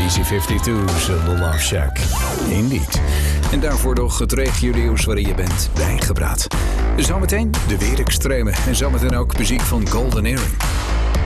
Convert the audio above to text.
Easy 52's Love Shack. Indeed. En daarvoor nog het regio-nieuws waarin je bent bijgepraat. Zometeen de weerextremen en zometeen ook muziek van Golden Earring.